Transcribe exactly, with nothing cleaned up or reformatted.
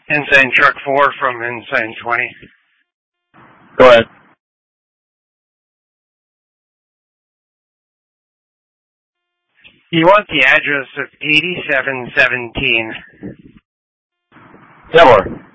Insane Truck four from Insane twenty. Go ahead. You want the address of eighty-seven seventeen. Yeah, more.